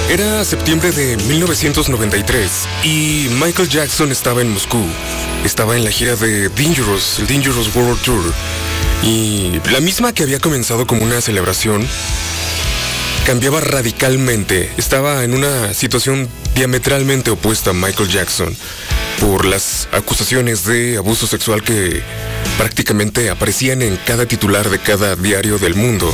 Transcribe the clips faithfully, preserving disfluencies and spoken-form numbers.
Era septiembre de mil novecientos noventa y tres y Michael Jackson estaba en Moscú. Estaba en la gira de Dangerous, el Dangerous World Tour. Y la misma que había comenzado como una celebración, cambiaba radicalmente. Estaba en una situación diametralmente opuesta a Michael Jackson por las acusaciones de abuso sexual que prácticamente aparecían en cada titular de cada diario del mundo.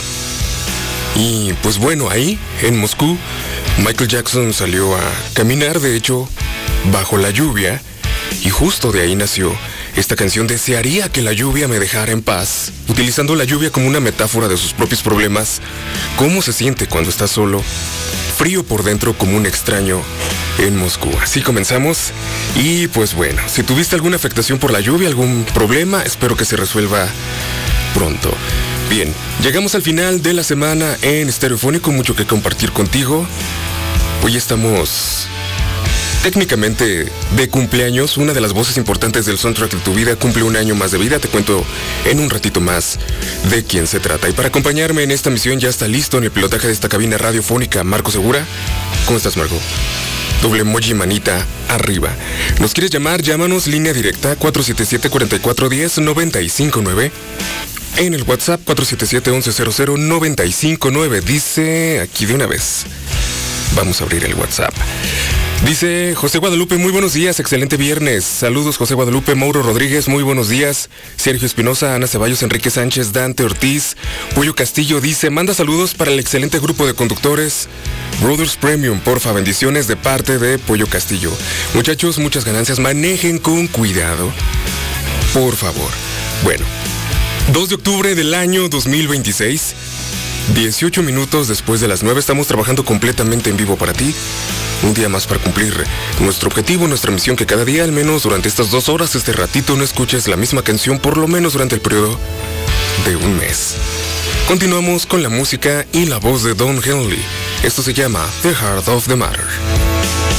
Y pues bueno, ahí, en Moscú, Michael Jackson salió a caminar, de hecho, bajo la lluvia, y justo de ahí nació esta canción Desearía que la lluvia me dejara en paz, utilizando la lluvia como una metáfora de sus propios problemas. ¿Cómo se siente cuando está solo, frío por dentro como un extraño en Moscú? Así comenzamos. Y pues bueno, si tuviste alguna afectación por la lluvia, algún problema, espero que se resuelva pronto. Bien, llegamos al final de la semana en Estereofónico, mucho que compartir contigo. Hoy estamos técnicamente de cumpleaños. Una de las voces importantes del soundtrack de tu vida cumple un año más de vida. Te cuento en un ratito más de quién se trata. Y para acompañarme en esta misión ya está listo en el pilotaje de esta cabina radiofónica Marco Segura. ¿Cómo estás, Marco? Doble emoji manita arriba. ¿Nos quieres llamar? Llámanos, línea directa cuatro siete siete, cuatro cuatro uno cero, nueve cinco nueve. En el WhatsApp cuatro siete siete, once cero cero, nueve cinco nueve. Dice aquí de una vez. Vamos a abrir el WhatsApp. Dice José Guadalupe, muy buenos días, excelente viernes. Saludos, José Guadalupe. Mauro Rodríguez, muy buenos días. Sergio Espinosa, Ana Ceballos, Enrique Sánchez, Dante Ortiz. Pollo Castillo dice, manda saludos para el excelente grupo de conductores Brothers Premium, porfa, bendiciones de parte de Pollo Castillo. Muchachos, muchas ganancias, manejen con cuidado, por favor. Bueno, dos de octubre del año dos mil veintiséis, dieciocho minutos después de las nueve, estamos trabajando completamente en vivo para ti. Un día más para cumplir nuestro objetivo, nuestra misión, que cada día, al menos durante estas dos horas, este ratito, no escuches la misma canción, por lo menos durante el periodo de un mes. Continuamos con la música y la voz de Don Henley. Esto se llama The Heart of the Matter.